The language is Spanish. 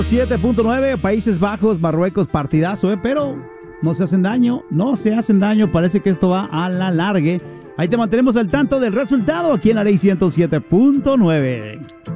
7.9, Países Bajos, Marruecos, partidazo, pero no se hacen daño, parece que esto va a la largue. Ahí te mantenemos al tanto del resultado aquí en la Ley 107.9.